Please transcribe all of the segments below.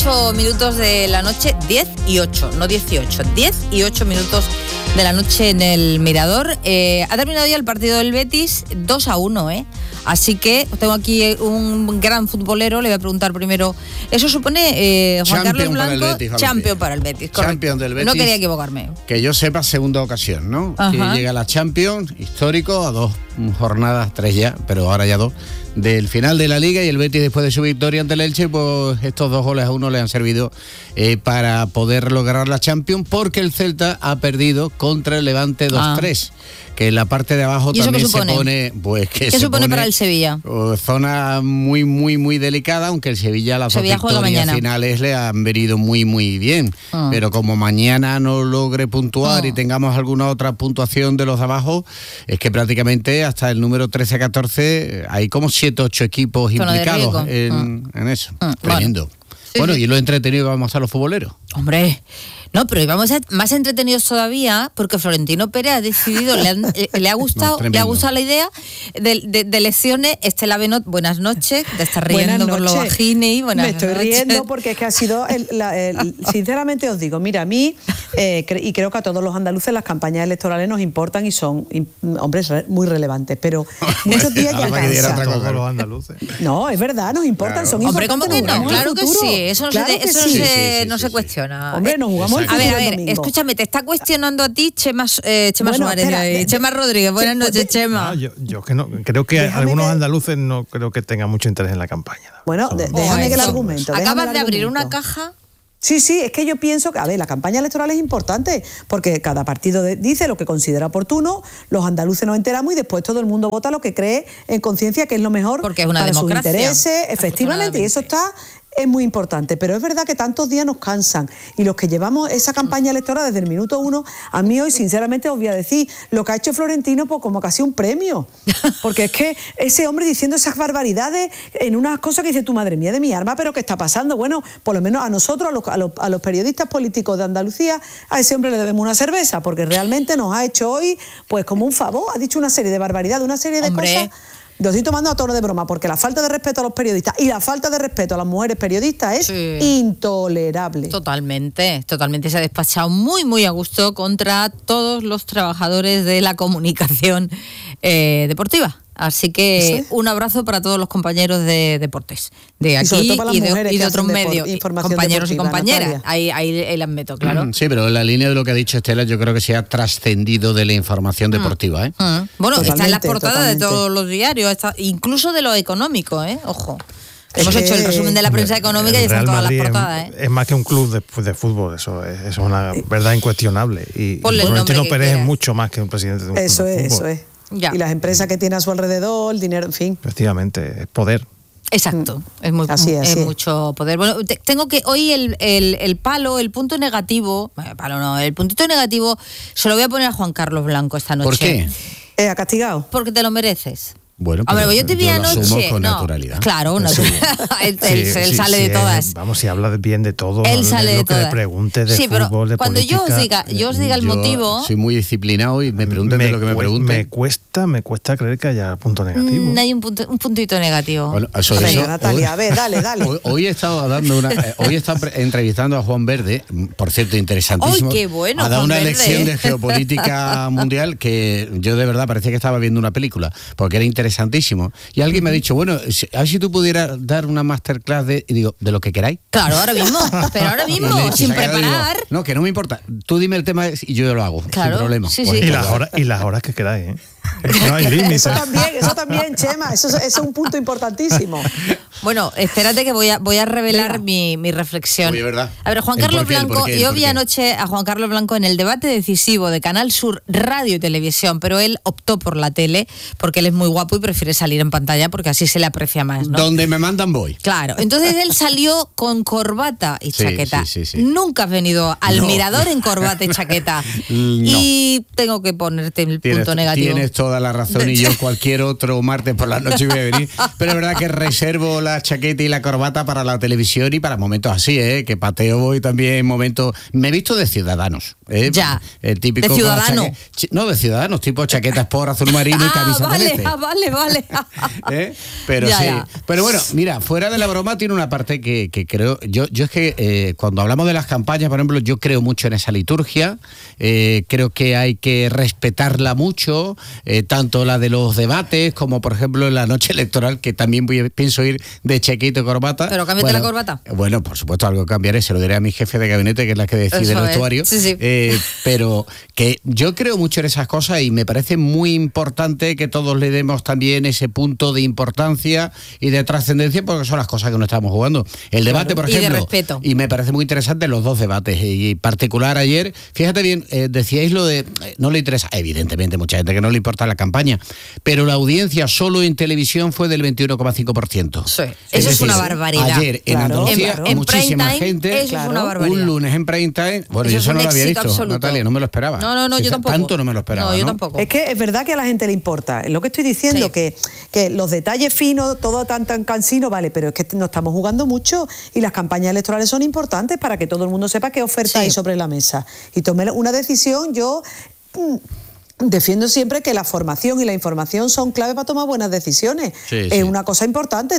8 minutos de la noche, 10 y 8, no 18, 10 y 8 minutos de la noche en el Mirador. Ha terminado ya el partido del Betis, 2-1, Así que tengo aquí un gran futbolero, le voy a preguntar primero. Eso supone, Juan Carlos Blanco, champion para el Betis. Champion del Betis. No quería equivocarme. Que yo sepa, segunda ocasión, ¿no? Ajá. Que llega la Champions, histórico, a 2 jornadas, 3 ya, pero ahora ya 2, del final de la Liga, y el Betis, después de su victoria ante el Elche, pues estos 2-1 le han servido para poder lograr la Champions, porque el Celta ha perdido contra el Levante 2-3. Que en la parte de abajo también se pone, pues que ¿qué supone para el Sevilla? Zona muy, muy, muy delicada, aunque el Sevilla las dos victorias finales le han venido muy, muy bien. Pero como mañana no logre puntuar y tengamos alguna otra puntuación de los de abajo, es que prácticamente hasta el número 13-14 hay como 7-8 equipos implicados en eso. Tremendo. Bueno, y lo entretenido que vamos a estar los futboleros. Hombre, no, pero vamos a ser más entretenidos todavía, porque Florentino Pérez ha decidido, le ha gustado la idea de lecciones. Estela Benot, buenas noches, te estás riendo por los bajini. Me estoy riendo porque es que ha sido, sinceramente os digo, mira, a mí, y creo que a todos los andaluces las campañas electorales nos importan y son, hombres, muy relevantes, pero muchos días ya cansan. Los andaluces. No, es verdad, nos importan, son importantes. Hombre, ¿cómo que no? Claro que sí, eso no se cuestiona. Hombre, nos jugamos el futuro a ver, escúchame, te está cuestionando a ti Chema Suárez. Chema Rodríguez, buenas noches, Chema. Yo que no, creo que algunos andaluces no creo que tengan mucho interés en la campaña. Bueno, déjame que el argumento. Acabas de abrir una caja. Sí, es que yo pienso que, a ver, la campaña electoral es importante, porque cada partido dice lo que considera oportuno, los andaluces nos enteramos y después todo el mundo vota lo que cree en conciencia que es lo mejor porque es una para democracia. Sus intereses, efectivamente, y eso es muy importante, pero es verdad que tantos días nos cansan, y los que llevamos esa campaña electoral desde el minuto 1, a mí hoy sinceramente os voy a decir, lo que ha hecho Florentino, pues como casi un premio, porque es que ese hombre diciendo esas barbaridades en unas cosas que dice tu madre mía de mi arma, pero ¿qué está pasando? Bueno, por lo menos a nosotros, a los periodistas políticos de Andalucía, a ese hombre le debemos una cerveza, porque realmente nos ha hecho hoy, pues como un favor, ha dicho una serie de barbaridades, una serie de cosas. Lo estoy tomando a tono de broma, porque la falta de respeto a los periodistas y la falta de respeto a las mujeres periodistas es intolerable. Totalmente. Se ha despachado muy, muy a gusto contra todos los trabajadores de la comunicación deportiva. Así que un abrazo para todos los compañeros de deportes, de aquí y de otros medios, compañeros y compañeras. Ahí las meto, claro. Sí, pero en la línea de lo que ha dicho Estela, yo creo que se ha trascendido de la información deportiva. Bueno, está en las portadas de todos los diarios, incluso de lo económico, ojo. Hemos hecho el resumen de la prensa económica y están todas las portadas. Es más que un club de fútbol, eso es una verdad incuestionable. Y Florentino Pérez es mucho más que un presidente de un club de fútbol. Eso es. Ya. Y las empresas que tiene a su alrededor, el dinero, en fin. Efectivamente, es poder. Exacto, es mucho poder. Bueno, tengo que hoy el punto negativo, el puntito negativo se lo voy a poner a Juan Carlos Blanco esta noche. ¿Por qué? ¿Ha castigado? Porque te lo mereces. Bueno, a ver, yo te vi anoche. Con naturalidad. Claro, él sale de todas. Vamos, si habla bien de todo. Él sale de todas. Que le pregunte de fútbol, pero de cuando política, yo os diga el motivo. Soy muy disciplinado y me pregunten de lo que me pregunten. Me cuesta creer que haya punto negativo. Hay un puntito negativo. Bueno, Natalia, a ver, dale. Hoy he estado entrevistando a Juan Verde, por cierto, interesantísimo. ¡Ay, qué bueno! Ha dado una lección de geopolítica mundial que yo de verdad parecía que estaba viendo una película, porque era interesantísimo. Y alguien me ha dicho, bueno, a ver si tú pudieras dar una masterclass de lo que queráis. Claro, ahora mismo, sin preparar. Digo, no, que no me importa. Tú dime el tema y yo lo hago, claro, sin problema. Sí, pues, sí. Y las horas que queráis, No hay límites. Eso también, Chema, eso es un punto importantísimo. Bueno, espérate que voy a revelar mi reflexión. Oye, ¿verdad? A ver, Juan Carlos Blanco, yo vi anoche a Juan Carlos Blanco en el debate decisivo de Canal Sur Radio y Televisión, pero él optó por la tele porque él es muy guapo y prefiere salir en pantalla porque así se le aprecia más, ¿no? Donde me mandan voy. Claro, entonces él salió con corbata y chaqueta. Sí. Nunca has venido al Mirador en corbata y chaqueta. No. Y tengo que ponerte el punto negativo. Tienes toda la razón, y yo cualquier otro martes por la noche voy a venir, pero es verdad que reservo la chaqueta y la corbata para la televisión y para momentos así, que pateo voy también en momentos. Me he visto de Ciudadanos, ya, el típico de Ciudadanos. No, de Ciudadanos, tipo chaqueta Sport azul marino y camisa celeste. Vale. Vale. Pero sí. Pero bueno, mira, fuera de la broma tiene una parte que creo... Yo es que cuando hablamos de las campañas, por ejemplo, yo creo mucho en esa liturgia. Creo que hay que respetarla mucho, tanto la de los debates como, por ejemplo, en la noche electoral, que también pienso ir de chequito y corbata. ¿Pero cámbiate la corbata? Bueno, por supuesto, algo cambiaré. Se lo diré a mi jefe de gabinete, que es la que decide el vestuario. Sí. Pero que yo creo mucho en esas cosas y me parece muy importante que todos le demos también ese punto de importancia y de trascendencia, porque son las cosas que nos estamos jugando. El debate, por ejemplo, y de respeto. Y me parece muy interesante los dos debates, y en particular ayer, fíjate bien, decíais lo de, no le interesa, evidentemente mucha gente que no le importa la campaña, pero la audiencia solo en televisión fue del 21,5%. Sí, eso es una barbaridad. Ayer en Andalucía, muchísima gente, eso es una barbaridad. Un lunes en prime time, bueno, yo eso no lo había visto, absoluto. Natalia, no me lo esperaba. No, yo tampoco. Tanto no me lo esperaba. No, yo tampoco. Es que es verdad que a la gente le importa. Lo que estoy diciendo, que los detalles finos, todo tan cansino, vale, pero es que nos estamos jugando mucho y las campañas electorales son importantes para que todo el mundo sepa qué oferta hay sobre la mesa. Y tome una decisión. Yo defiendo siempre que la formación y la información son clave para tomar buenas decisiones. Es una cosa importante.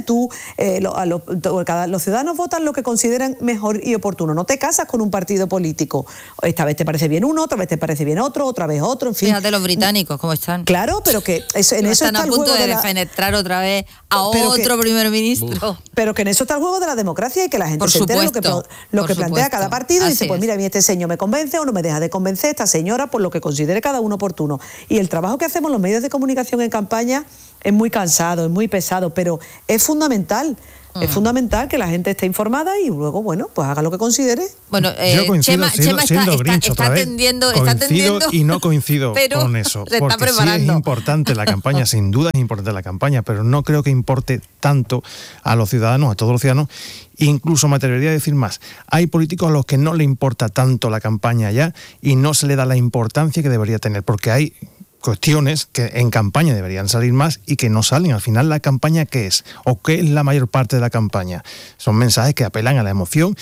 Los ciudadanos votan lo que consideran mejor y oportuno. No te casas con un partido político. Esta vez te parece bien uno, otra vez te parece bien otro, otra vez otro, en fin. Fíjate los británicos cómo están. Claro, pero que en eso están está a punto de defenestrar otra vez a otro primer ministro. Pero que en eso está el juego de la democracia y que la gente se entere lo que plantea cada partido. Y dice, pues mira, a mí este señor me convence o no me deja de convencer, esta señora, por lo que considere cada uno oportuno. Y el trabajo que hacemos los medios de comunicación en campaña es muy cansado, es muy pesado, pero es fundamental. Es fundamental que la gente esté informada y luego, bueno, pues haga lo que considere. Bueno, Chema está atendiendo y no coincido con eso. Se está preparando. Sí es importante la campaña, sin duda es importante la campaña, pero no creo que importe tanto a los ciudadanos, a todos los ciudadanos. Incluso me atrevería a decir más. Hay políticos a los que no le importa tanto la campaña ya y no se le da la importancia que debería tener, porque hay cuestiones que en campaña deberían salir más y que no salen. Al final, ¿la campaña qué es? ¿O qué es la mayor parte de la campaña? Son mensajes que apelan a la emoción,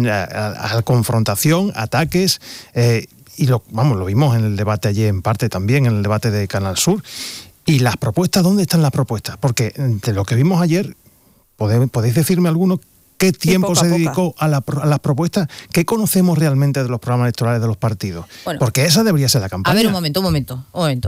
a la confrontación, ataques, y lo vimos en el debate ayer, en parte también en el debate de Canal Sur. ¿Y las propuestas? ¿Dónde están las propuestas? Porque de lo que vimos ayer, ¿podéis decirme alguno qué tiempo se dedicó a las propuestas? ¿Qué conocemos realmente de los programas electorales de los partidos? Bueno, porque esa debería ser la campaña. A ver, un momento.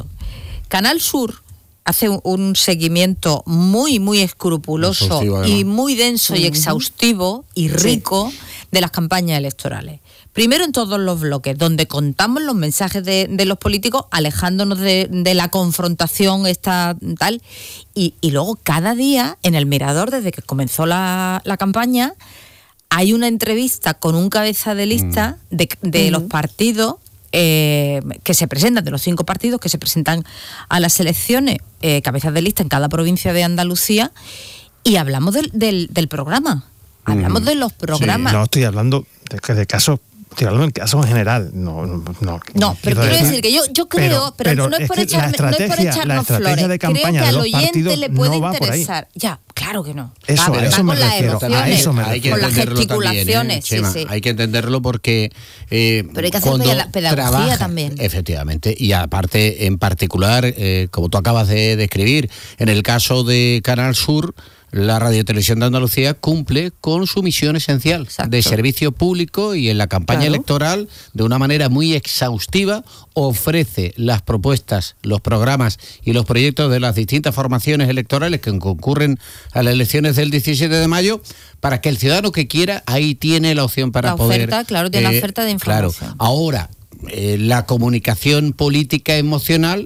Canal Sur hace un seguimiento muy, muy escrupuloso y muy denso y exhaustivo y rico de las campañas electorales. Primero en todos los bloques, donde contamos los mensajes de los políticos, alejándonos de la confrontación tal, y luego cada día en el Mirador, desde que comenzó la campaña, hay una entrevista con un cabeza de lista de los partidos que se presentan, de los 5 partidos que se presentan a las elecciones, cabezas de lista en cada provincia de Andalucía, y hablamos del programa. Hablamos de los programas. Sí, no estoy hablando de casos. Estoy hablando en casos en general. No, pero quiero decir que yo creo, pero no es por echarnos flores. De campaña creo que de los al oyente le puede no interesar. Ya, claro que no. Eso me con las refiero. emociones, con las También, gesticulaciones. Chema, hay que entenderlo porque pero hay que hacer pedagogía también. Efectivamente. Y aparte, en particular, como tú acabas de describir, en el caso de Canal Sur, la Radiotelevisión de Andalucía cumple con su misión esencial. Exacto. De servicio público, y en la campaña electoral, de una manera muy exhaustiva, ofrece las propuestas, los programas y los proyectos de las distintas formaciones electorales que concurren a las elecciones del 17 de mayo, para que el ciudadano que quiera, ahí tiene la opción para poder... Tiene la oferta de información. Claro. Ahora, la comunicación política emocional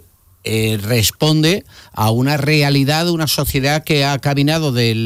responde a una realidad de una sociedad que ha caminado de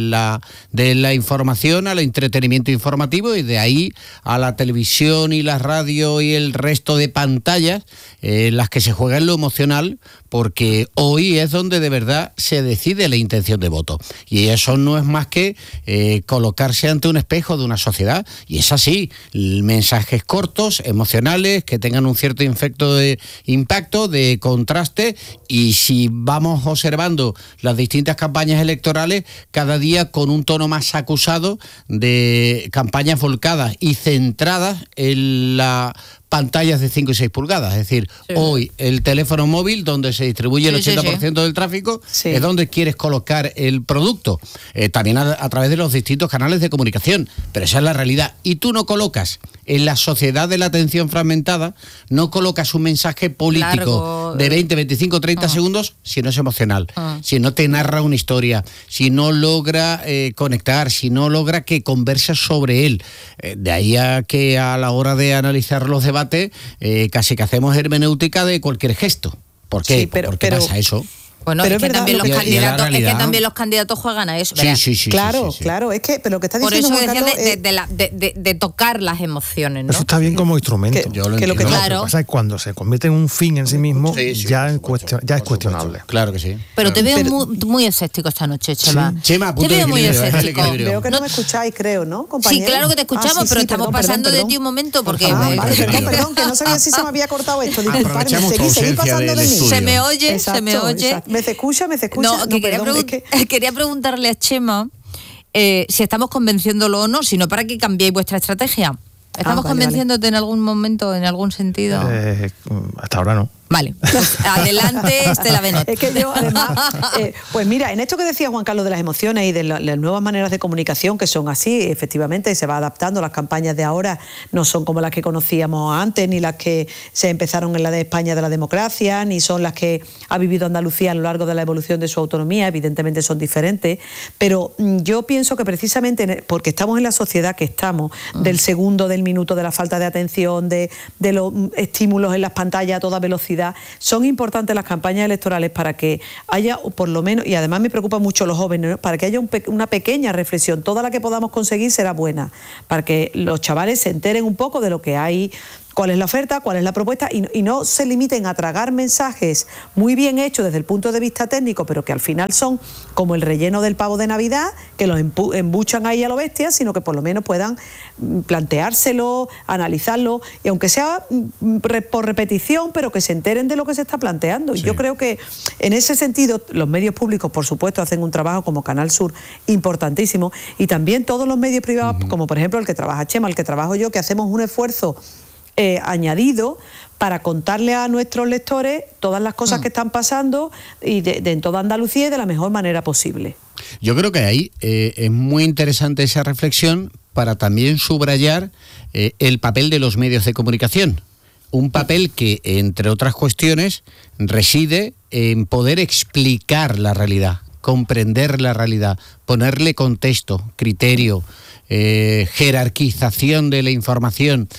la información al entretenimiento informativo, y de ahí a la televisión y la radio y el resto de pantallas, las que se juega en lo emocional, porque hoy es donde de verdad se decide la intención de voto. Y eso no es más que colocarse ante un espejo de una sociedad, y es así, mensajes cortos, emocionales, que tengan un cierto efecto de impacto, de contraste. Y si vamos observando las distintas campañas electorales, cada día con un tono más acusado, de campañas volcadas y centradas en la pantallas de 5 y 6 pulgadas. Es decir, hoy el teléfono móvil, donde se distribuye el 80% del tráfico, es donde quieres colocar el producto. También a través de los distintos canales de comunicación. Pero esa es la realidad. Y tú no colocas, en la sociedad de la atención fragmentada, no colocas un mensaje político de 20, 25, 30 segundos si no es emocional, si no te narra una historia, si no logra conectar, si no logra que converses sobre él. De ahí a que a la hora de analizar los debates casi que hacemos hermenéutica de cualquier gesto. ¿Por qué? ¿Por qué pasa eso? Bueno, pero es que también los candidatos juegan a eso. Sí. Claro, es que, pero lo que está diciendo Juan Carlos de tocar las emociones, ¿no? Eso está bien como instrumento. Lo que pasa es que cuando se convierte en un fin en sí mismo, ya es cuestionable. Claro que sí. Pero te veo muy escéptico esta noche, Chema. Chema, te veo muy escéptico. Veo que no me escucháis, creo, ¿no, compañero? Sí, claro que te escuchamos, pero estamos pasando de ti un momento porque... Perdón, que no sabía si se me había cortado esto. Aprovechamos tu seguí pasando de mí. Se me oye. ¿Me se escucha? No, quería preguntarle a Chema si estamos convenciéndolo o no, sino para que cambiéis vuestra estrategia. ¿Estamos convenciéndote en algún momento, en algún sentido? Hasta ahora no. Vale, pues adelante, Estela Benot. Es que yo, además, pues mira, en esto que decía Juan Carlos de las emociones y de las nuevas maneras de comunicación que son así, efectivamente, se va adaptando. Las campañas de ahora no son como las que conocíamos antes, ni las que se empezaron en la de España de la democracia, ni son las que ha vivido Andalucía a lo largo de la evolución de su autonomía. Evidentemente son diferentes, pero yo pienso que precisamente porque estamos en la sociedad que estamos, del segundo, del minuto, de la falta de atención, de los estímulos en las pantallas a toda velocidad, son importantes las campañas electorales para que haya, por lo menos, y además me preocupa mucho los jóvenes, ¿no?, para que haya una pequeña reflexión. Toda la que podamos conseguir será buena, para que los chavales se enteren un poco de lo que hay, cuál es la oferta, cuál es la propuesta, y no se limiten a tragar mensajes muy bien hechos desde el punto de vista técnico, pero que al final son como el relleno del pavo de Navidad, que los embuchan ahí a lo bestia, sino que por lo menos puedan planteárselo, analizarlo, y aunque sea por repetición, pero que se enteren de lo que se está planteando. Y yo creo que en ese sentido los medios públicos, por supuesto, hacen un trabajo como Canal Sur importantísimo, y también todos los medios privados, como por ejemplo el que trabaja Chema, el que trabajo yo, que hacemos un esfuerzo añadido para contarle a nuestros lectores todas las cosas que están pasando y en toda Andalucía y de la mejor manera posible. Yo creo que ahí es muy interesante esa reflexión para también subrayar el papel de los medios de comunicación. Un papel que, entre otras cuestiones, reside en poder explicar la realidad, comprender la realidad, ponerle contexto, criterio, jerarquización de la información,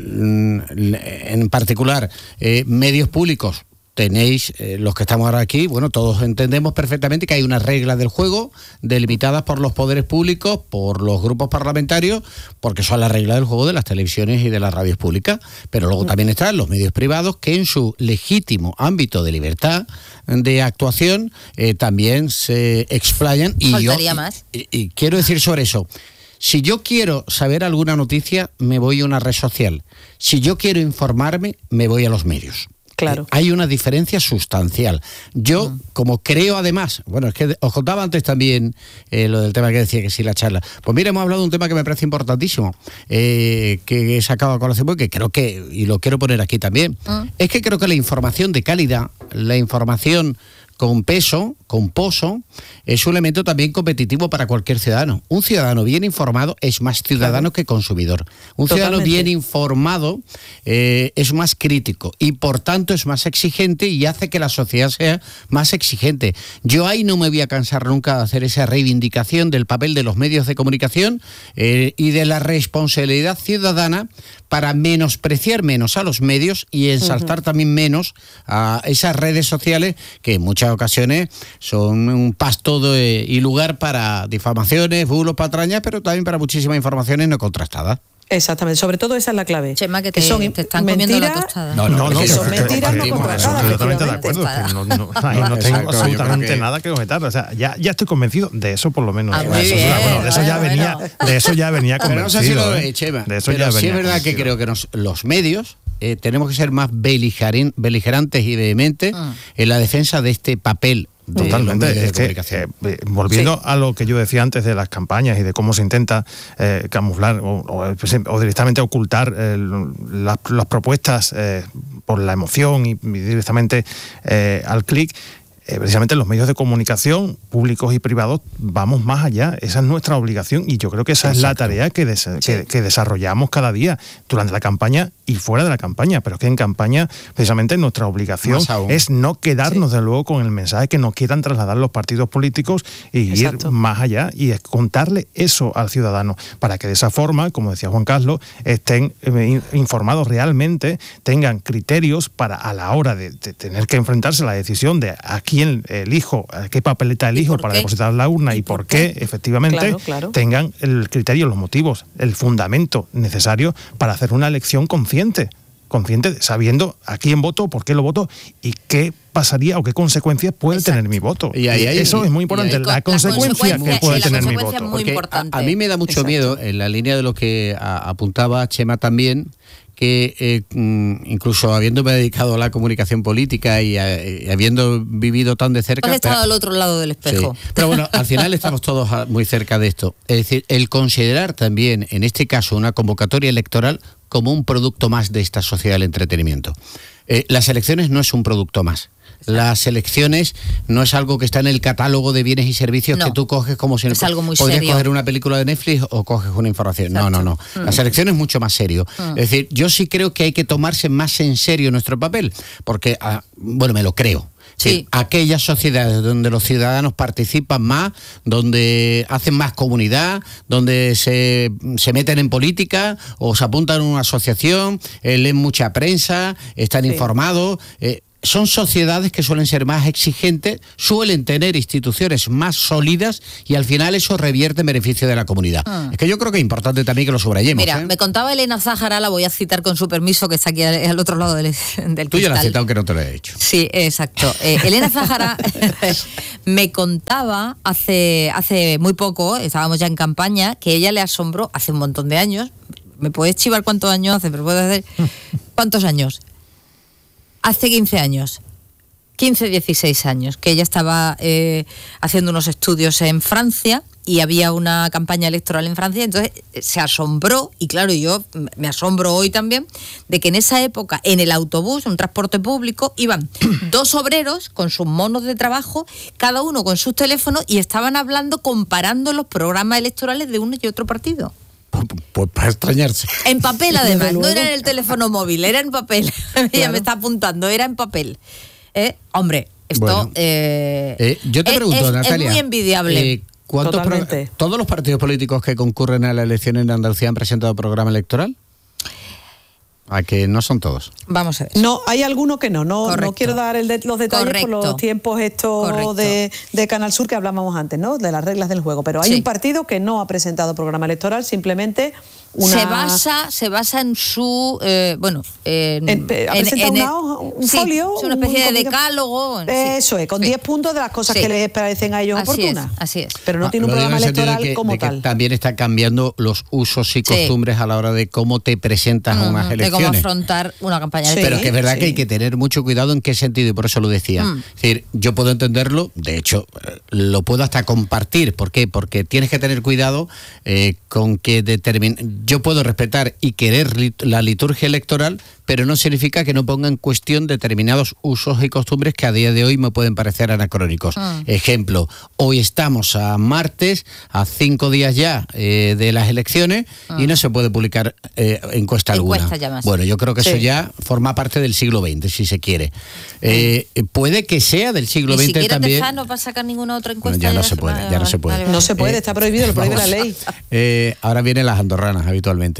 en particular medios públicos. Tenéis, los que estamos ahora aquí, bueno, todos entendemos perfectamente que hay unas reglas del juego delimitadas por los poderes públicos, por los grupos parlamentarios, porque son las reglas del juego de las televisiones y de las radios públicas, pero luego también están los medios privados que en su legítimo ámbito de libertad de actuación también se explayan. Y quiero decir sobre eso, si yo quiero saber alguna noticia, me voy a una red social. Si yo quiero informarme, me voy a los medios. Claro. Hay una diferencia sustancial. Yo, como creo además, bueno, es que os contaba antes también lo del tema que decía que sí, la charla. Pues mira, hemos hablado de un tema que me parece importantísimo, que he sacado a colación porque creo que, y lo quiero poner aquí también, es que creo que la información de calidad, la información con peso, con poso, es un elemento también competitivo para cualquier ciudadano. Un ciudadano bien informado es más ciudadano que consumidor. Un ciudadano bien informado es más crítico y por tanto es más exigente y hace que la sociedad sea más exigente. Yo ahí no me voy a cansar nunca de hacer esa reivindicación del papel de los medios de comunicación y de la responsabilidad ciudadana para menospreciar menos a los medios y ensalzar también menos a esas redes sociales que en muchas ocasiones son un pasto y lugar para difamaciones, bulos, patrañas, pero también para muchísimas informaciones no contrastadas. Exactamente, sobre todo esa es la clave. Chema, que te están comiendo la tostada. No, son mentiras no contrastadas. Totalmente de acuerdo. No tengo absolutamente nada que comentar. O sea, ya estoy convencido de eso, por lo menos. De eso ya venía convencido. Pero no sé si lo veis, Chema. Pero sí es verdad que creo que los medios tenemos que ser más beligerantes y vehementes en la defensa de este papel Totalmente. Es que, volviendo a lo que yo decía antes de las campañas y de cómo se intenta camuflar o directamente ocultar las propuestas por la emoción y directamente al clic, precisamente los medios de comunicación públicos y privados vamos más allá. Esa es nuestra obligación y yo creo que esa es la tarea que desarrollamos cada día durante la campaña y fuera de la campaña, pero es que en campaña precisamente nuestra obligación es no quedarnos de luego con el mensaje que nos quieran trasladar los partidos políticos y ir más allá y es contarle eso al ciudadano para que de esa forma, como decía Juan Carlos, estén informados realmente, tengan criterios para a la hora de tener que enfrentarse a la decisión de a quién elijo, a qué papeleta elijo para depositar la urna y por qué efectivamente tengan el criterio, los motivos, el fundamento necesario para hacer una elección consciente, sabiendo a quién voto, por qué lo voto y qué pasaría o qué consecuencias puede tener mi voto. Y eso es muy importante, la consecuencia que puede tener mi voto. Porque a mí me da mucho miedo, en la línea de lo que apuntaba Chema también, que incluso habiéndome dedicado a la comunicación política y habiendo vivido tan de cerca... Has estado al otro lado del espejo. Sí. Pero bueno, al final estamos todos muy cerca de esto. Es decir, el considerar también, en este caso, una convocatoria electoral como un producto más de esta sociedad del entretenimiento. Las elecciones no es un producto más. Las elecciones no es algo que está en el catálogo de bienes y servicios que tú coges como si es algo muy podrías serio. coger una película de Netflix o coges una información. Exacto. No. Las elecciones es mucho más serio. Es decir, yo sí creo que hay que tomarse más en serio nuestro papel, porque, me lo creo. Sí. Aquellas sociedades donde los ciudadanos participan más, donde hacen más comunidad, donde se meten en política o se apuntan a una asociación, leen mucha prensa, están informados... son sociedades que suelen ser más exigentes, suelen tener instituciones más sólidas y al final eso revierte en beneficio de la comunidad. Es que yo creo que es importante también que lo subrayemos. Mira, me contaba Elena Zájara, la voy a citar con su permiso, que está aquí al otro lado del Tú ya la has citado, que no te lo he dicho. Sí, exacto. Elena Zájara me contaba hace muy poco, estábamos ya en campaña, que ella le asombró hace un montón de años. ¿Me puedes chivar cuántos años hace? ¿Pero puedes hacer cuántos años? Hace 15 años, 16 años, que ella estaba haciendo unos estudios en Francia y había una campaña electoral en Francia, entonces se asombró, y claro, yo me asombro hoy también, de que en esa época, en el autobús, un transporte público, iban dos obreros con sus monos de trabajo, cada uno con sus teléfonos, y estaban hablando, comparando los programas electorales de uno y otro partido. Pues para extrañarse. En papel, además, no era en el teléfono móvil, era en papel. Ella me está apuntando, era en papel. Hombre, esto yo te pregunto, Natalia, es muy envidiable. ¿Todos los partidos políticos que concurren a la elección en Andalucía han presentado programa electoral? ¿A que no son todos? Vamos a ver. No, hay algunos que no quiero dar los detalles por los tiempos estos de Canal Sur que hablábamos antes, ¿no? De las reglas del juego, pero hay un partido que no ha presentado programa electoral, simplemente se basa en su ha presentado un folio, es una especie de decálogo. Eso es, con 10 puntos de las cosas que les parecen a ellos oportunas. Así es. Pero no tiene un programa electoral como tal. También está cambiando los usos y costumbres a la hora de cómo te presentas a unas elecciones. De cómo afrontar una campaña electoral. Pero que es verdad que hay que tener mucho cuidado en qué sentido, y por eso lo decía. Es decir, yo puedo entenderlo, de hecho, lo puedo hasta compartir. ¿Por qué? Porque tienes que tener cuidado con que yo puedo respetar y querer la liturgia electoral, pero no significa que no ponga en cuestión determinados usos y costumbres que a día de hoy me pueden parecer anacrónicos. Ejemplo, hoy estamos a martes, a 5 días ya de las elecciones, y no se puede publicar encuesta alguna. Bueno, yo creo que eso ya forma parte del siglo XX, si se quiere. Puede que sea del siglo XX también. Ni siquiera no va a sacar ninguna otra encuesta. Bueno, ya no se puede. No se puede, está prohibido, lo prohíbe la ley. Ahora vienen las andorranas habitualmente.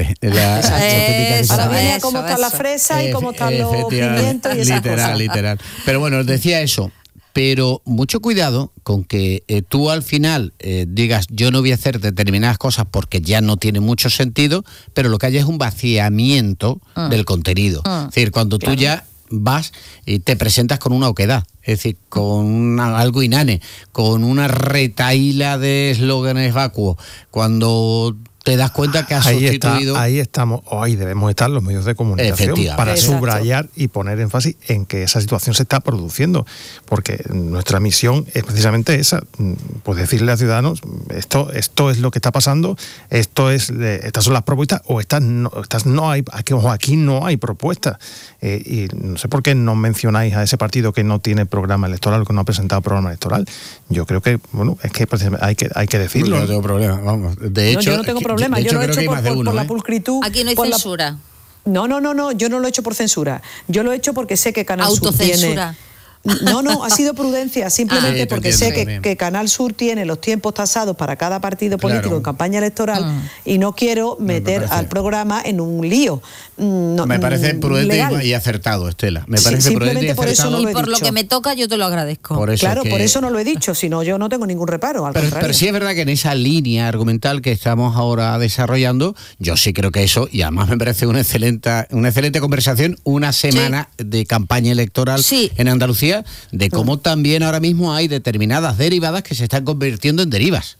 Ahora viene cómo están las fresas y cómo están los pimientos y esas cosas. Literal. Pero bueno, os decía eso. Pero mucho cuidado con que tú al final digas yo no voy a hacer determinadas cosas porque ya no tiene mucho sentido, pero lo que hay es un vaciamiento del contenido. Es decir, cuando tú ya vas y te presentas con una oquedad, es decir, con algo inane, con una retahíla de eslóganes vacuos, cuando te das cuenta que ha sustituido... Ahí estamos, o ahí debemos estar los medios de comunicación para subrayar y poner énfasis en que esa situación se está produciendo, porque nuestra misión es precisamente esa, pues decirle a ciudadanos, esto es lo que está pasando, estas son las propuestas, o estas no hay, aquí no hay propuestas. Y no sé por qué no mencionáis a ese partido que no tiene programa electoral, que no ha presentado programa electoral. Yo creo que, bueno, es que hay que decirlo. Yo no tengo problema, vamos. De hecho, yo no tengo problema, yo lo he hecho por la pulcritud. Aquí no hay censura. No, yo no lo he hecho por censura. Yo lo he hecho porque sé que Canal Sur tiene... No, ha sido prudencia, simplemente porque sé que Canal Sur tiene los tiempos tasados para cada partido político en campaña electoral y no quiero meter al programa en un lío. Me parece prudente y acertado, Estela. Me parece prudente y acertado. Y por lo que me toca yo te lo agradezco. Por eso no lo he dicho, sino yo no tengo ningún reparo, al contrario. Pero sí es verdad que en esa línea argumental que estamos ahora desarrollando, yo sí creo que eso, y además me parece una excelente conversación, una semana de campaña electoral en Andalucía, de cómo también ahora mismo hay determinadas derivadas que se están convirtiendo en derivas.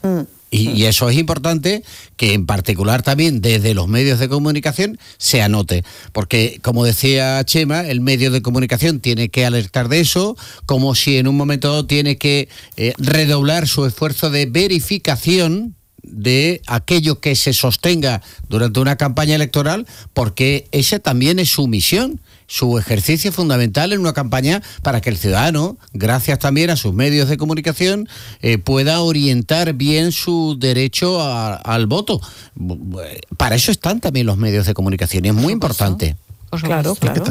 Y eso es importante que en particular también desde los medios de comunicación se anote, porque como decía Chema, el medio de comunicación tiene que alertar de eso, como si en un momento dado tiene que redoblar su esfuerzo de verificación de aquello que se sostenga durante una campaña electoral, porque esa también es su misión, su ejercicio fundamental en una campaña, para que el ciudadano, gracias también a sus medios de comunicación, pueda orientar bien su derecho al voto. Para eso están también los medios de comunicación y es muy importante. Claro.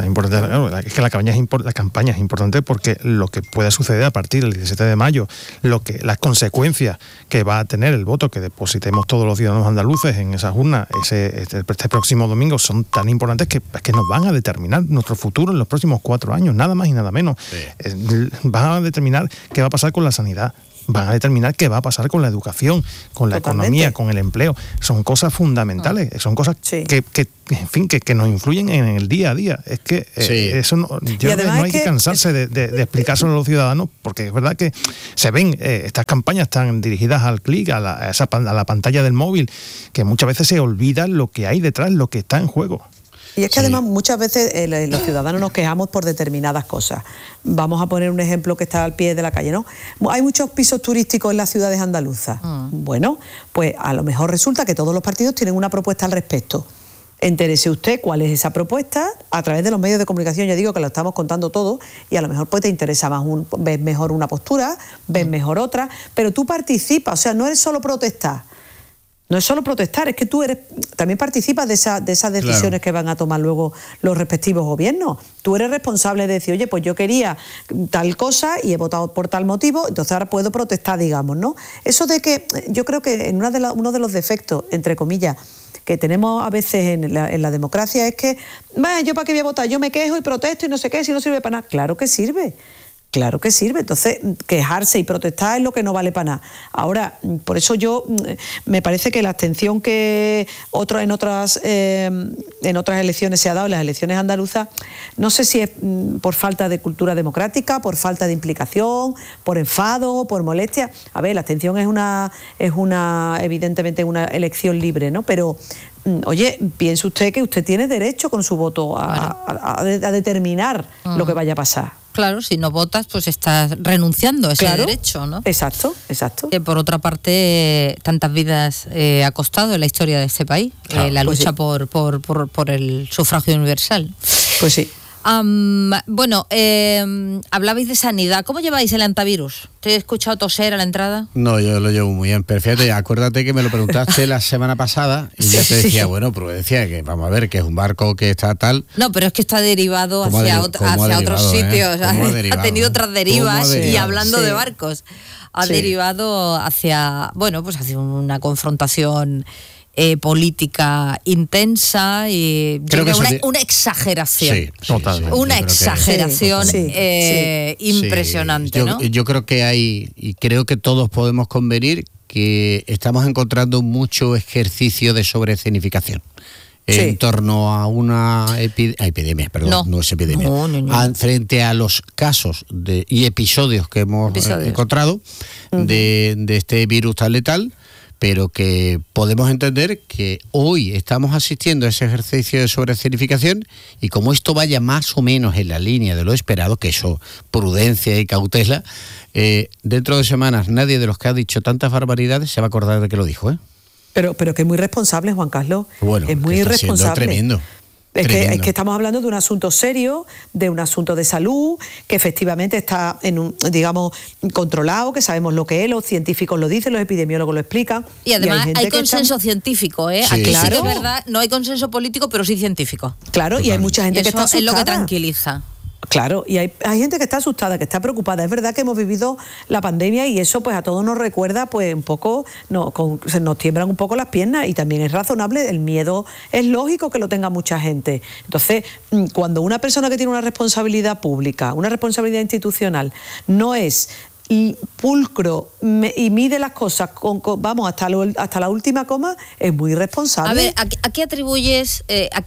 Es que la campaña es importante porque lo que pueda suceder a partir del 17 de mayo, las consecuencias que va a tener el voto que depositemos todos los ciudadanos andaluces en esas urnas este próximo domingo son tan importantes que nos van a determinar nuestro futuro en los próximos 4 años, nada más y nada menos. Van a determinar qué va a pasar con la sanidad, van a determinar qué va a pasar con la educación, con la economía, con el empleo. Son cosas fundamentales, son cosas que nos influyen en el día a día. Es que eso no hay que cansarse de explicárselo a los ciudadanos, porque es verdad que se ven estas campañas tan dirigidas al clic, a la pantalla del móvil, que muchas veces se olvida lo que hay detrás, lo que está en juego. Y es que además muchas veces los ciudadanos nos quejamos por determinadas cosas. Vamos a poner un ejemplo que está al pie de la calle, ¿no? Hay muchos pisos turísticos en las ciudades andaluzas. Bueno, pues a lo mejor resulta que todos los partidos tienen una propuesta al respecto. Entérese usted cuál es esa propuesta a través de los medios de comunicación. Ya digo que lo estamos contando todo y a lo mejor pues te interesa más, ves mejor una postura, ves mejor otra, pero tú participas, o sea, no es solo protestar. No es solo protestar, es que tú también participas de esas decisiones que van a tomar luego los respectivos gobiernos. Tú eres responsable de decir, oye, pues yo quería tal cosa y he votado por tal motivo, entonces ahora puedo protestar, digamos, ¿no? Eso de que yo creo que uno de los defectos, entre comillas, que tenemos a veces en la democracia es que, ¿yo para qué voy a votar? Yo me quejo y protesto y no sé qué, si no sirve para nada. Claro que sirve. Claro que sirve, entonces quejarse y protestar es lo que no vale para nada. Ahora, por eso me parece que la abstención que en otras elecciones se ha dado, en las elecciones andaluzas, no sé si es por falta de cultura democrática, por falta de implicación, por enfado, por molestia. A ver, la abstención es evidentemente una elección libre, ¿no? Pero oye, piense usted que usted tiene derecho con su voto a determinar lo que vaya a pasar. Claro, si no votas, pues estás renunciando a ese derecho, ¿no? Exacto. Que por otra parte, tantas vidas ha costado en la historia de este país, la lucha por el sufragio universal. Pues sí. Bueno, hablabais de sanidad. ¿Cómo lleváis el antivirus? ¿Te he escuchado toser a la entrada? No, yo lo llevo muy bien. Pero fíjate, acuérdate que me lo preguntaste la semana pasada y yo te decía, bueno, prudencia, que vamos a ver, que es un barco que está tal... No, pero es que está derivado hacia otros sitios. Ha tenido otras derivas y hablando de barcos, ha derivado hacia una confrontación política intensa y creo que una exageración. Sí, totalmente. Una exageración impresionante, ¿no? Yo creo que hay, y creo que todos podemos convenir, que estamos encontrando mucho ejercicio de sobreescenificación en torno a una epidemia, no es epidemia, frente a los casos y episodios que hemos encontrado de este virus tan letal. pero que podemos entender que hoy estamos asistiendo a ese ejercicio de sobreescenificación y como esto vaya más o menos en la línea de lo esperado, que eso, prudencia y cautela, dentro de semanas nadie de los que ha dicho tantas barbaridades se va a acordar de que lo dijo, ¿eh? Pero que es muy responsable, Juan Carlos. Bueno, es muy irresponsable. Tremendo. Es que estamos hablando de un asunto serio, de un asunto de salud, que efectivamente está controlado, que sabemos lo que es, los científicos lo dicen, los epidemiólogos lo explican. Y además hay consenso científico, ¿eh? Sí, claro, sí. Es verdad, no hay consenso político, pero sí científico. Claro, y hay mucha gente que está asustada. Es lo que tranquiliza. Claro, y hay gente que está asustada, que está preocupada. Es verdad que hemos vivido la pandemia y eso pues a todos nos recuerda pues un poco, se nos tiemblan un poco las piernas y también es razonable, el miedo es lógico que lo tenga mucha gente. Entonces, cuando una persona que tiene una responsabilidad pública, una responsabilidad institucional, no es pulcro y mide las cosas hasta la última coma, es muy irresponsable. A ver, ¿a qué atribuís?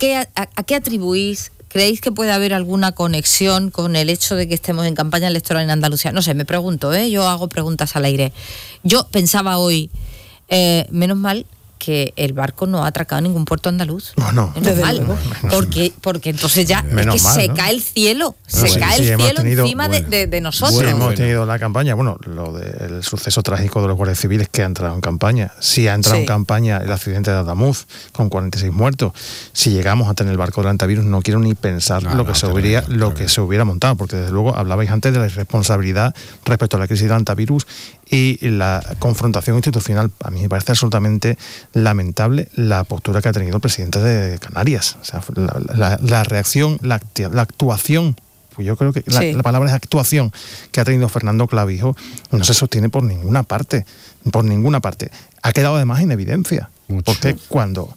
¿Creéis que puede haber alguna conexión con el hecho de que estemos en campaña electoral en Andalucía? No sé, me pregunto, yo hago preguntas al aire. Yo pensaba hoy, menos mal que el barco no ha atracado ningún puerto andaluz. No. Menos mal, porque entonces ya es que se cae el cielo, encima de nosotros. Bueno, hemos tenido la campaña, lo del suceso trágico de los guardias civiles que ha entrado en campaña. Si ha entrado en campaña el accidente de Adamuz con 46 muertos. Si llegamos a tener el barco del antivirus, no quiero ni pensar lo que se hubiera montado, porque desde luego hablabais antes de la irresponsabilidad respecto a la crisis del antivirus y la confrontación institucional. A mí me parece absolutamente lamentable la postura que ha tenido el presidente de Canarias. O sea, la reacción, la actuación, pues yo creo que la palabra es actuación, que ha tenido Fernando Clavijo, no se sostiene por ninguna parte. Ha quedado además en evidencia. Mucho. Porque cuando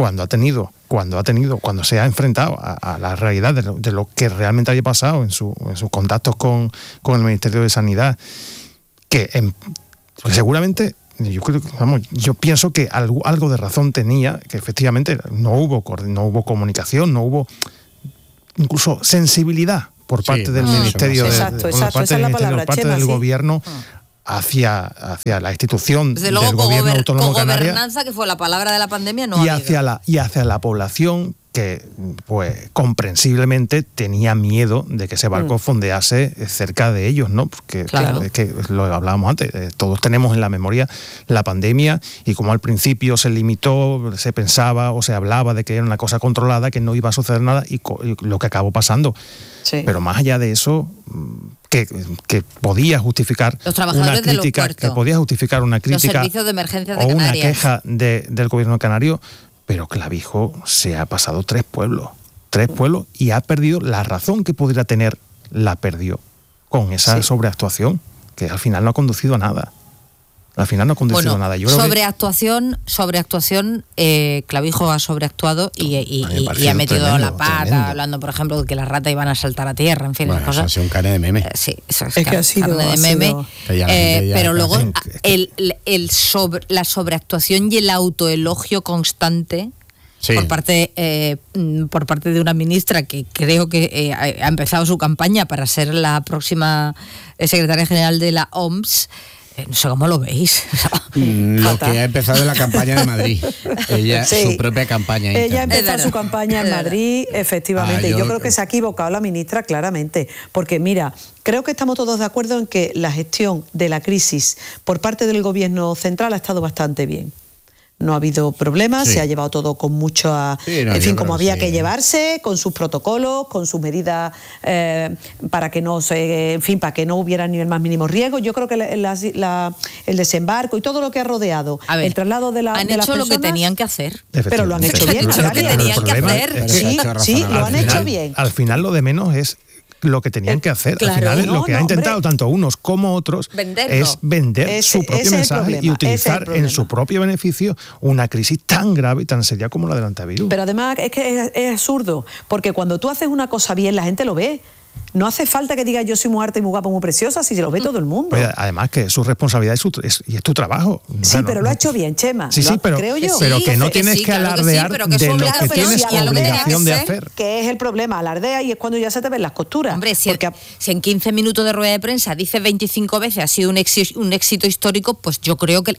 se ha enfrentado a la realidad de lo que realmente había pasado en sus contactos con el Ministerio de Sanidad, que seguramente yo pienso que algo de razón tenía, que efectivamente no hubo comunicación, no hubo incluso sensibilidad por parte del Ministerio, por parte del Gobierno hacia la institución del Gobierno Autónomo Canario, gobernanza, que fue la palabra de la pandemia, hacia la población, que pues comprensiblemente tenía miedo de que ese barco fondease cerca de ellos, ¿no? Porque que lo hablábamos antes, todos tenemos en la memoria la pandemia y como al principio se limitó, se pensaba o se hablaba de que era una cosa controlada, que no iba a suceder nada y lo que acabó pasando. Sí. Pero más allá de eso, que podía justificar una crítica, los servicios de emergencia de o Canarias, una queja del Gobierno canario. Pero Clavijo se ha pasado 3 pueblos y ha perdido la razón que podría tener, la perdió con esa sobreactuación que al final no ha conducido a nada. Yo sobreactuación, Clavijo ha sobreactuado y ha metido la pata, hablando, por ejemplo, de que las ratas iban a saltar a tierra, en fin, las cosas. Eso ha sido un carne de meme. Sí, eso es que ha sido carne de meme. Pero luego la sobreactuación y el autoelogio constante por parte de una ministra que creo que ha empezado su campaña para ser la próxima secretaria general de la OMS. No sé cómo lo veis. Lo que ha empezado en la campaña de Madrid. Ella, su propia campaña. Ella empezó su campaña en Madrid, efectivamente. Yo creo que se ha equivocado la ministra claramente. Porque mira, creo que estamos todos de acuerdo en que la gestión de la crisis por parte del Gobierno central ha estado bastante bien. No ha habido problemas, se ha llevado todo con mucho, como había que llevarse, con sus protocolos, con sus medidas para que no hubiera ni el más mínimo riesgo. Yo creo que el desembarco y todo lo que ha rodeado, el traslado de las personas... Han hecho lo que tenían que hacer. Pero lo han hecho bien. Sí, lo han hecho bien. Al final lo de menos es lo que tenían que hacer. Al final lo que ha intentado tanto unos como otros es vender su propio mensaje y utilizar en su propio beneficio una crisis tan grave y tan seria como la del antivirus. Pero además es que es absurdo, porque cuando tú haces una cosa bien, la gente lo ve. No hace falta que digas yo soy muy harta y muy guapa, muy preciosa, si se lo ve todo el mundo. Pues además que su responsabilidad es tu trabajo. Sí, pero lo ha hecho bien, Chema. Sí, pero creo yo. Pero que no tienes que alardear de lo que tienes obligación de hacer. Que es el problema, alardea y es cuando ya se te ven las costuras. Hombre, si en 15 minutos de rueda de prensa dice 25 veces ha sido un éxito histórico, pues yo creo que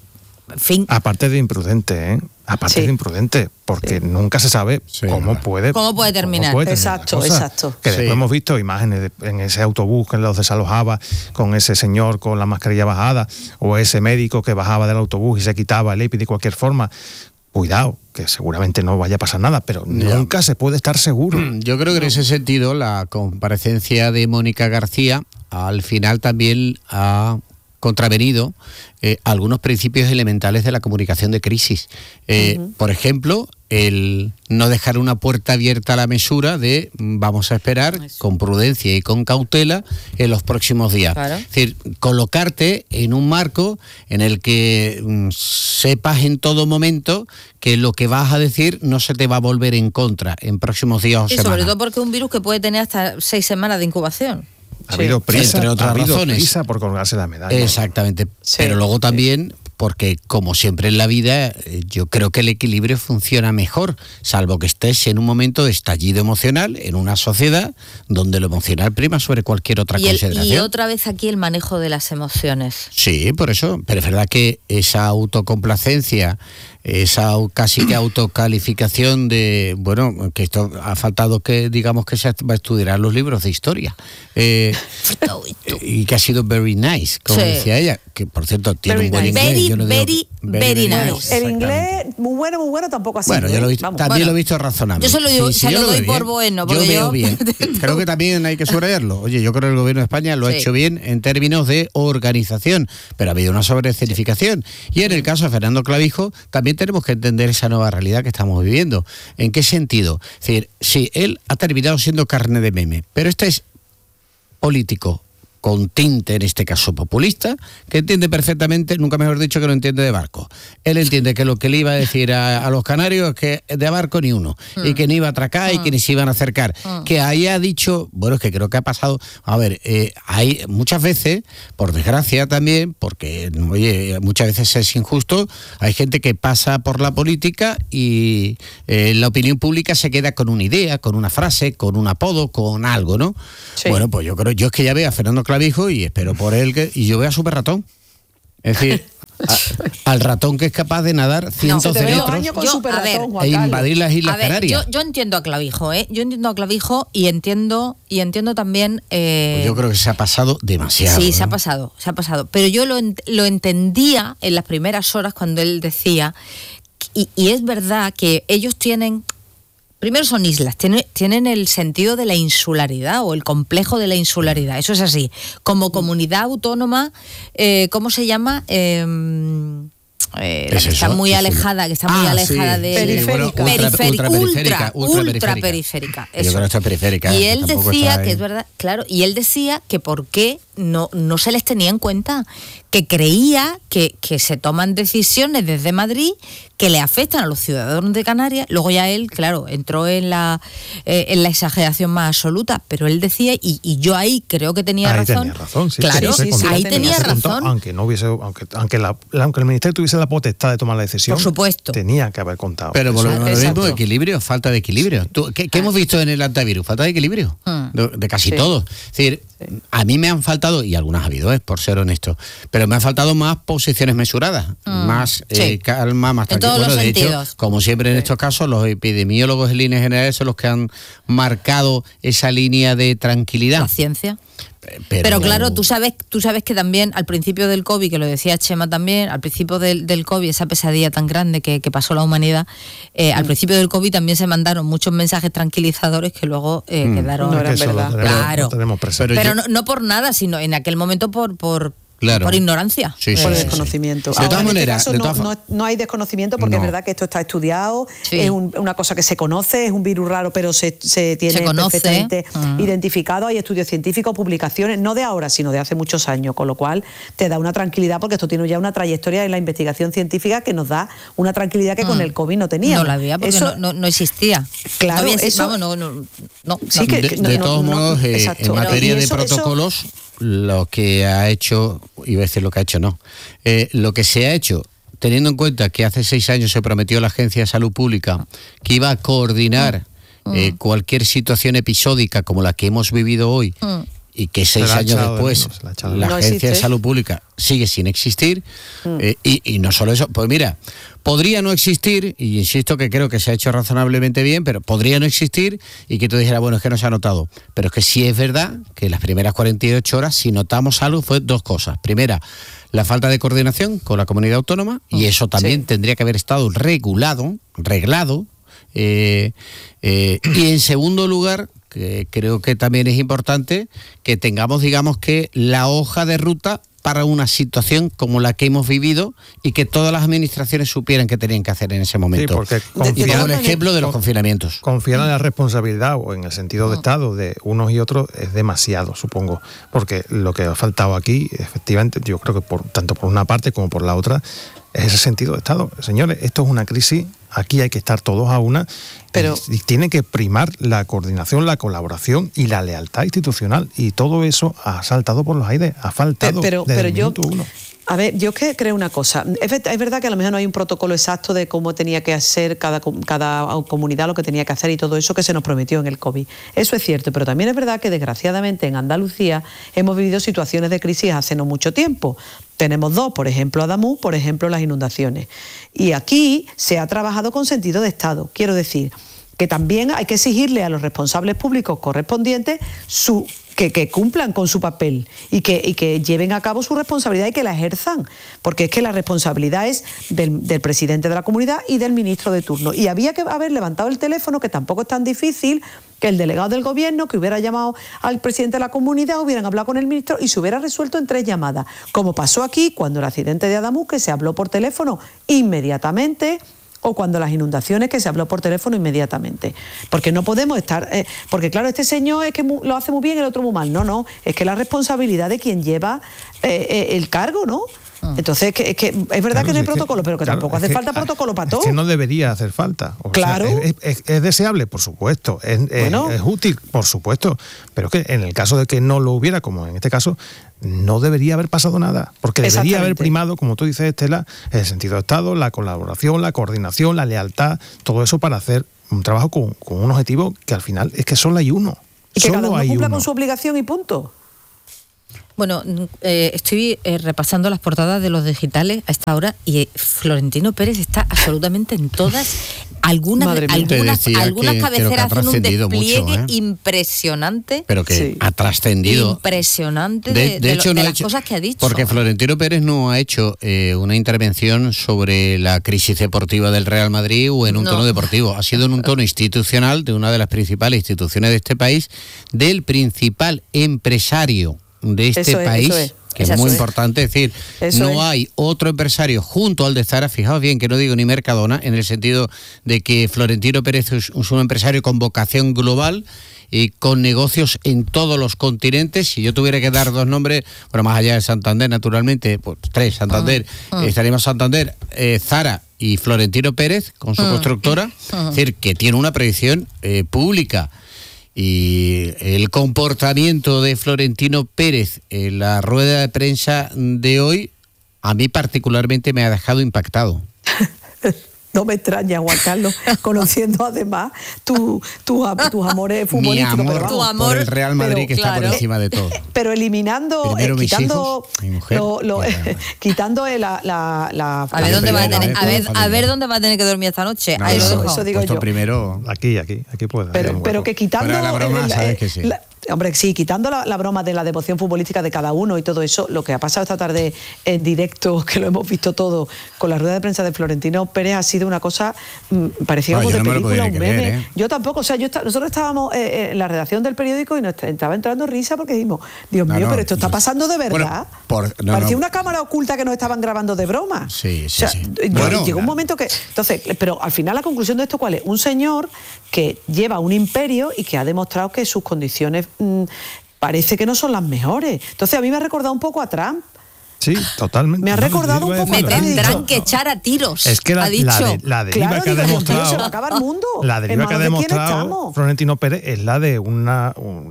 en fin. Aparte de imprudente, de imprudente, porque nunca se sabe cómo puede terminar. Exacto. Que después hemos visto imágenes en ese autobús que los desalojaba, con ese señor con la mascarilla bajada, o ese médico que bajaba del autobús y se quitaba el EPI de cualquier forma. Cuidado, que seguramente no vaya a pasar nada, pero nunca se puede estar seguro. Yo creo que en ese sentido la comparecencia de Mónica García al final también ha contravenido algunos principios elementales de la comunicación de crisis. Por ejemplo, el no dejar una puerta abierta a la mesura de vamos a esperar con prudencia y con cautela en los próximos días. Claro. Es decir, colocarte en un marco en el que sepas en todo momento que lo que vas a decir no se te va a volver en contra en próximos días o semanas. Y sobre todo porque es un virus que puede tener hasta 6 semanas de incubación. Ha habido prisa, entre otras razones. Prisa por colgarse la medalla. Exactamente. Sí. Pero luego también, porque como siempre en la vida, yo creo que el equilibrio funciona mejor, salvo que estés en un momento de estallido emocional en una sociedad donde lo emocional prima sobre cualquier otra consideración. Y otra vez aquí el manejo de las emociones. Sí, por eso. Pero es verdad que esa autocomplacencia, esa casi que autocalificación de, bueno, que esto ha faltado que digamos que se va a estudiar los libros de historia. Y que ha sido very nice, como decía ella, que por cierto tiene very un buen nice. inglés. Very nice. El inglés, muy bueno, tampoco así. Bueno, yo lo he visto, también lo he visto razonable. Yo se lo doy por bueno. Yo veo bien. Creo que también hay que subrayarlo. Oye, yo creo que el gobierno de España lo ha hecho bien en términos de organización, pero ha habido una sobreescenificación. Y en el caso de Fernando Clavijo, también tenemos que entender esa nueva realidad que estamos viviendo. ¿En qué sentido? Es decir, sí, él ha terminado siendo carne de meme, pero este es político con tinte, en este caso populista, que entiende perfectamente, nunca mejor dicho, que no entiende de barco. Él entiende que lo que le iba a decir a los canarios es que de barco ni uno, y que ni iba a atracar y que ni se iban a acercar. Que ahí ha dicho, bueno, es que creo que ha pasado, a ver, hay muchas veces, por desgracia también, porque, oye, muchas veces es injusto, hay gente que pasa por la política y la opinión pública se queda con una idea, con una frase, con un apodo, con algo, ¿no? Sí. Bueno, pues yo es que ya veo a Fernando Clavijo y espero por él y yo veo a Super Ratón. Es decir, al ratón que es capaz de nadar cientos de metros e invadir las Islas Canarias. Yo entiendo a Clavijo, Yo entiendo a Clavijo y entiendo también... Pues yo creo que se ha pasado demasiado. Sí, se ha pasado. Pero yo lo entendía en las primeras horas cuando él decía, y es verdad que ellos tienen... Primero son islas, tienen el sentido de la insularidad o el complejo de la insularidad, eso es así. Como comunidad autónoma, ¿cómo se llama? Que está muy alejada, de ultra periférica. Yo creo que está periférica. Y él decía que es verdad, claro, y él decía que por qué no se les tenía en cuenta, que creía que se toman decisiones desde Madrid que le afectan a los ciudadanos de Canarias. Luego ya él, claro, entró en la exageración más absoluta, pero él decía, y yo ahí creo que tenía razón. Sí, claro, ahí tenía razón. Aunque no hubiese, aunque el ministerio tuviese la potestad de tomar la decisión, por supuesto, tenía que haber contado. Pero por lo mismo, equilibrio, falta de equilibrio. ¿Qué hemos visto en el antivirus? Falta de equilibrio de casi todo. Es decir, a mí me han faltado, y algunas ha habido, por ser honesto, pero me han faltado más posiciones mesuradas, más calma, más tranquilidad. Bueno, de hecho, como siempre en estos casos, los epidemiólogos en líneas generales son los que han marcado esa línea de tranquilidad. La ciencia. Pero claro, tú sabes que también al principio del COVID, que lo decía Chema también, al principio del COVID, esa pesadilla tan grande que pasó la humanidad, al principio del COVID también se mandaron muchos mensajes tranquilizadores que luego quedaron... No eran verdad. Claro. Pero no por nada, sino en aquel momento por ignorancia. Por desconocimiento. De todas maneras, no hay desconocimiento porque es verdad que esto está estudiado, es una cosa que se conoce, es un virus raro, pero se tiene perfectamente identificado, hay estudios científicos, publicaciones, no de ahora, sino de hace muchos años, con lo cual te da una tranquilidad porque esto tiene ya una trayectoria en la investigación científica que nos da una tranquilidad que con el COVID no teníamos. No la había porque no existía. Claro, de todos modos, en materia de protocolos, lo que ha hecho, iba a decir lo que ha hecho, no, lo que se ha hecho, teniendo en cuenta que hace 6 años se prometió a la Agencia de Salud Pública que iba a coordinar cualquier situación episódica como la que hemos vivido hoy, y que 6 años después la Agencia de Salud Pública sigue sin existir. Y no solo eso, pues mira, podría no existir, y insisto que creo que se ha hecho razonablemente bien, pero podría no existir y que tú dijeras, bueno, es que no se ha notado. Pero es que sí es verdad que en las primeras 48 horas, si notamos algo, fue 2 cosas. Primera, la falta de coordinación con la comunidad autónoma, y eso también tendría que haber estado reglado. Y en segundo lugar, que creo que también es importante que tengamos, digamos, que la hoja de ruta para una situación como la que hemos vivido y que todas las administraciones supieran qué tenían que hacer en ese momento. Sí, porque y pongo el ejemplo de los confinamientos. Confiar en la responsabilidad o en el sentido de Estado de unos y otros es demasiado, supongo, porque lo que ha faltado aquí, efectivamente, yo creo que tanto por una parte como por la otra, es ese sentido de Estado. Señores, esto es una crisis, aquí hay que estar todos a una, pero y tiene que primar la coordinación, la colaboración y la lealtad institucional, y todo eso ha saltado por los aires, ha faltado pero yo, a ver, yo creo una cosa, es verdad que a lo mejor no hay un protocolo exacto de cómo tenía que hacer cada comunidad lo que tenía que hacer y todo eso que se nos prometió en el COVID. Eso es cierto, pero también es verdad que desgraciadamente en Andalucía hemos vivido situaciones de crisis hace no mucho tiempo. Tenemos 2, por ejemplo Adamuz, por ejemplo las inundaciones. Y aquí se ha trabajado con sentido de Estado. Quiero decir que también hay que exigirle a los responsables públicos correspondientes que cumplan con su papel y que lleven a cabo su responsabilidad y que la ejerzan, porque es que la responsabilidad es del presidente de la comunidad y del ministro de turno. Y había que haber levantado el teléfono, que tampoco es tan difícil, que el delegado del gobierno, que hubiera llamado al presidente de la comunidad, hubieran hablado con el ministro y se hubiera resuelto en 3 llamadas, como pasó aquí cuando el accidente de Adamuz, que se habló por teléfono inmediatamente, o cuando las inundaciones, que se habló por teléfono inmediatamente. Porque no podemos estar... porque claro, este señor es que lo hace muy bien, el otro muy mal. No, es que la responsabilidad de quien lleva el cargo, ¿no? Entonces, es verdad que no hay protocolo, pero que tampoco hace falta protocolo para todo. Es que no debería hacer falta. Claro. Es deseable, por supuesto. Es útil, por supuesto. Pero que en el caso de que no lo hubiera, como en este caso, no debería haber pasado nada. Porque debería haber primado, como tú dices, Estela, el sentido de Estado, la colaboración, la coordinación, la lealtad, todo eso para hacer un trabajo con un objetivo que al final es que solo hay uno. Y que cada uno cumpla con su obligación y punto. Bueno, estoy repasando las portadas de los digitales a esta hora y Florentino Pérez está absolutamente en todas. Algunas cabeceras hacen un despliegue impresionante. Pero que ha trascendido. Impresionante de hecho, de las cosas que ha dicho. Porque Florentino Pérez no ha hecho una intervención sobre la crisis deportiva del Real Madrid o en un tono deportivo. Ha sido en un tono institucional de una de las principales instituciones de este país, del principal empresario de este país, que es muy importante decir, hay otro empresario junto al de Zara, fijaos bien que no digo ni Mercadona, en el sentido de que Florentino Pérez es un empresario con vocación global y con negocios en todos los continentes. Si yo tuviera que dar 2 nombres, bueno, más allá de Santander, naturalmente, pues 3, Santander, estaríamos Santander, Zara y Florentino Pérez con su constructora, es decir, que tiene una predicción pública. Y el comportamiento de Florentino Pérez en la rueda de prensa de hoy, a mí particularmente me ha dejado impactado. No me extraña, Juan Carlos, conociendo además tus amores futbolísticos. Mi amor por el Real Madrid, que está por encima de todo. Pero eliminando, quitando a ver dónde va a tener que dormir esta noche. No, eso digo yo. Primero aquí puede. Pero que quitando la broma, sabes que sí. Hombre, sí, quitando la broma de la devoción futbolística de cada uno y todo eso, lo que ha pasado esta tarde en directo, que lo hemos visto todo, con la rueda de prensa de Florentino Pérez, ha sido una cosa, parecía algo de película, un meme. Yo tampoco, o sea, nosotros estábamos en la redacción del periódico y nos estaba entrando risa porque dijimos, Dios mío, pero esto está pasando de verdad. Parecía una cámara oculta que nos estaban grabando de broma. Sí. Llegó un momento que... Entonces, pero al final la conclusión de esto, ¿cuál es? Un señor que lleva un imperio y que ha demostrado que sus condiciones parece que no son las mejores. Entonces a mí me ha recordado un poco a Trump. Sí, totalmente. Me ha recordado un poco. Me tendrán que echar a tiros. Es que ha dicho. la deriva que ha demostrado. Se va a acabar el mundo. La deriva que ha demostrado Florentino Pérez es la de una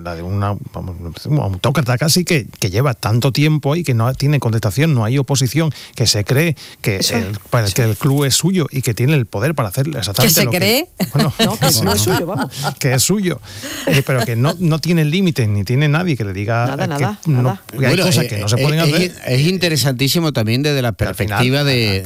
autócrata casi que lleva tanto tiempo ahí, que no tiene contestación, no hay oposición, que se cree que el club es suyo y que tiene el poder para hacer exactamente ¿Que se cree? Que no es suyo, vamos. Que es suyo. Pero que no tiene límites, ni tiene nadie que le diga nada. Que hay cosas que no se pueden hacer. Es interesantísimo también desde la perspectiva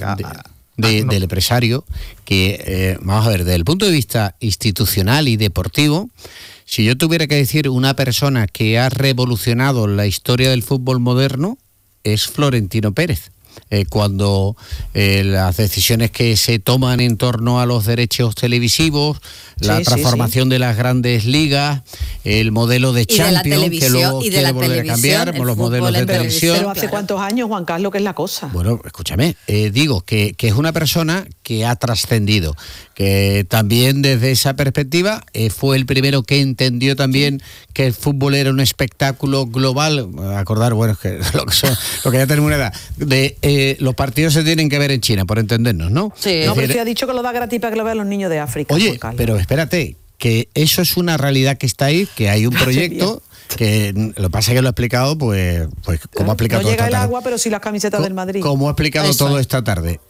del empresario, que, vamos a ver, desde el punto de vista institucional y deportivo, si yo tuviera que decir una persona que ha revolucionado la historia del fútbol moderno, es Florentino Pérez. Cuando las decisiones que se toman en torno a los derechos televisivos, la transformación de las grandes ligas, el modelo de Champions, que luego quiere volver a cambiar, los modelos de televisión. Pero ¿hace cuántos años, Juan Carlos, que es la cosa? Bueno, escúchame, digo que es una persona que ha trascendido, que también desde esa perspectiva fue el primero que entendió también que el fútbol era un espectáculo global. Acordar, bueno, es que lo que ya tenemos una edad, los partidos se tienen que ver en China, por entendernos, ¿no? Sí. No, pero usted ha dicho que lo da gratis para que lo vean los niños de África. Oye, pero espérate, que eso es una realidad que está ahí, que hay un proyecto que lo que pasa es que lo ha explicado, pues como ha explicado no todo llega esta el tarde. Agua, pero sí las camisetas del Madrid. Como ha explicado eso todo esta tarde.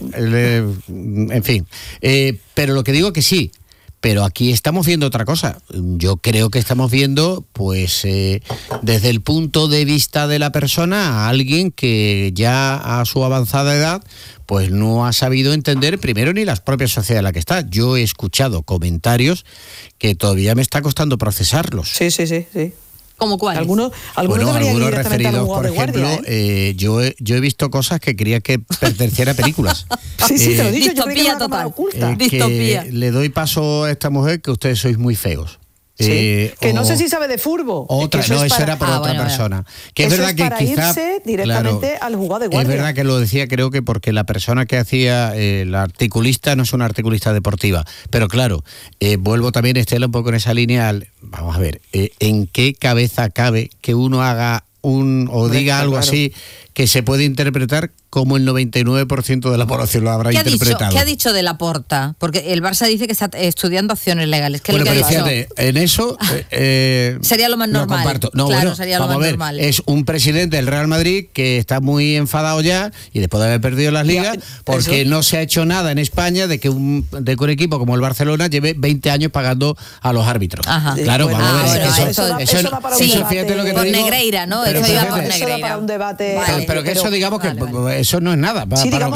En fin, pero lo que digo que sí. Pero aquí estamos viendo otra cosa. Yo creo que estamos viendo, pues, desde el punto de vista de la persona, a alguien que ya a su avanzada edad, pues no ha sabido entender primero ni la propia sociedad en la que está. Yo he escuchado comentarios que todavía me está costando procesarlos. Sí. ¿Cómo cuáles? Algunos deberían ir directamente al referidos, juzgado de guardia. por ejemplo, yo he visto cosas que creía que pertenecían a películas. Sí, te lo he dicho. Distopía total. Distopía. Que le doy paso a esta mujer que ustedes sois muy feos. Sí, que no sé si sabe de fútbol. Otra, no, eso era por otra persona. Que eso es verdad es para que quizá irse directamente al juzgado de guardia. Es verdad que lo decía, creo que porque la persona que hacía la articulista no es una articulista deportiva. Pero claro, vuelvo también, Estela, un poco en esa línea. Vamos a ver, ¿en qué cabeza cabe que uno haga diga algo así que se puede interpretar como el 99% de la población lo habrá interpretado? ¿Qué ha dicho de Laporta? Porque el Barça dice que está estudiando acciones legales. ¿Qué es lo que ha dicho? Fíjate, en eso sería lo más normal. Comparto. Sería lo más normal. Es un presidente del Real Madrid que está muy enfadado ya, y después de haber perdido las ligas, porque no se ha hecho nada en España de que un equipo como el Barcelona lleve 20 años pagando a los árbitros. Ajá. Claro, bueno, vamos a ver. Eso va para un debate. Fíjate lo que te digo. Negreira, ¿no? Pero eso iba por Negreira. Eso va para un debate. Pero que eso, digamos que eso no es nada. Sí, digamos